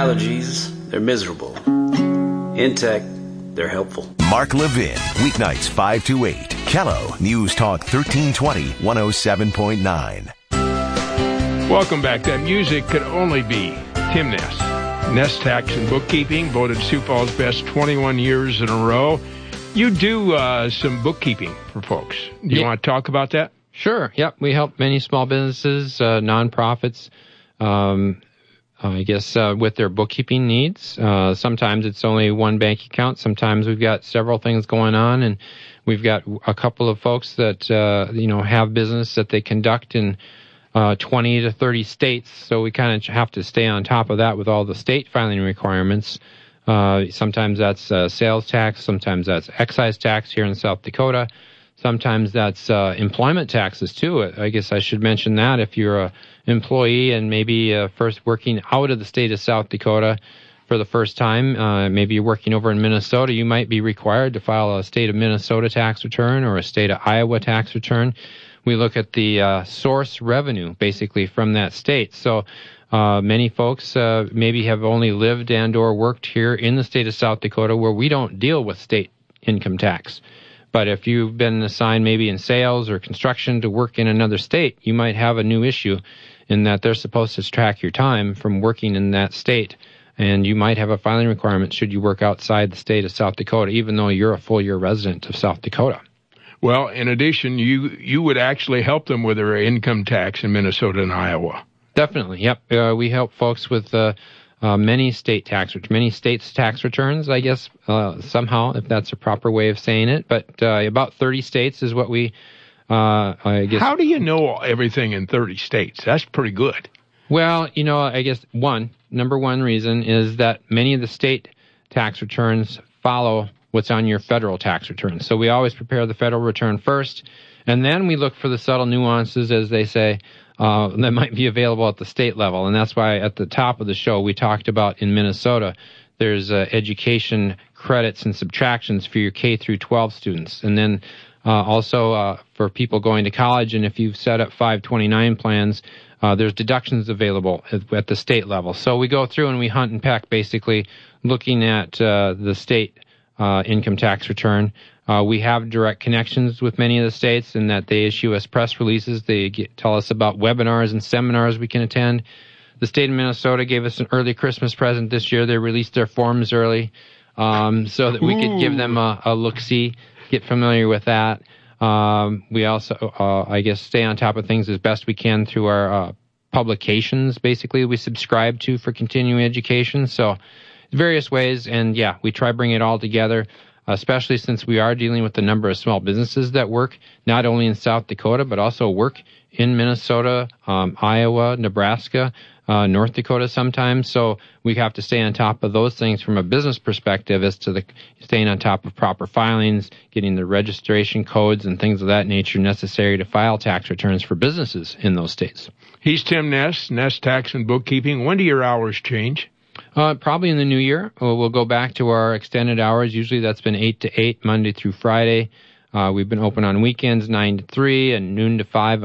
allergies, they're miserable. In tech, they're helpful. Mark Levin, weeknights 5 to 8. Kello News Talk 1320, 107.9. Welcome back. That music could only be Tim Ness. Ness Tax and Bookkeeping, voted Sioux Falls Best 21 years in a row. You do some bookkeeping for folks. Do you want to talk about that? Sure. Yep. We help many small businesses, nonprofits, with their bookkeeping needs. Sometimes it's only one bank account. Sometimes we've got several things going on, and we've got a couple of folks that, have business that they conduct in 20 to 30 states. So we kind of have to stay on top of that with all the state filing requirements. Sometimes that's sales tax. Sometimes that's excise tax here in South Dakota. Sometimes that's employment taxes, too. I guess I should mention that if you're an employee and maybe first working out of the state of South Dakota for the first time, maybe you're working over in Minnesota, you might be required to file a state of Minnesota tax return or a state of Iowa tax return. We look at the source revenue, basically, from that state. So many folks maybe have only lived and or worked here in the state of South Dakota where we don't deal with state income tax. But if you've been assigned maybe in sales or construction to work in another state, you might have a new issue in that they're supposed to track your time from working in that state. And you might have a filing requirement should you work outside the state of South Dakota, even though you're a full-year resident of South Dakota. Well, in addition, you would actually help them with their income tax in Minnesota and Iowa. Definitely, yep. We help folks with many states' tax returns, I guess, somehow, if that's a proper way of saying it. But about 30 states is what we, I guess. How do you know everything in 30 states? That's pretty good. Well, I guess number one reason is that many of the state tax returns follow what's on your federal tax return. So we always prepare the federal return first, and then we look for the subtle nuances, as they say, that might be available at the state level. And that's why at the top of the show we talked about in Minnesota, there's education credits and subtractions for your K through 12 students. And then also for people going to college, and if you've set up 529 plans, there's deductions available at the state level. So we go through and we hunt and peck, basically looking at the state income tax return. We have direct connections with many of the states in that they issue us press releases. They tell us about webinars and seminars we can attend. The state of Minnesota gave us an early Christmas present this year. They released their forms early so that we could give them a look-see, get familiar with that. We also, stay on top of things as best we can through our publications, basically, we subscribe to for continuing education. So various ways, and we try to bring it all together, especially since we are dealing with the number of small businesses that work not only in South Dakota, but also work in Minnesota, Iowa, Nebraska, North Dakota sometimes. So we have to stay on top of those things from a business perspective as to staying on top of proper filings, getting the registration codes and things of that nature necessary to file tax returns for businesses in those states. He's Tim Ness, Ness Tax and Bookkeeping. When do your hours change? Probably in the new year. We'll go back to our extended hours. Usually that's been 8 to 8, Monday through Friday. We've been open on weekends, 9 to 3 and noon to 5